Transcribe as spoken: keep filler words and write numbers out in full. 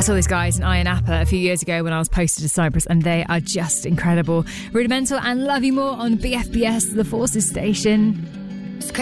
saw these guys in Ayia Napa a few years ago when I was posted to Cyprus, and they are just incredible. Rudimental and Love You More on B F B S, the Forces station.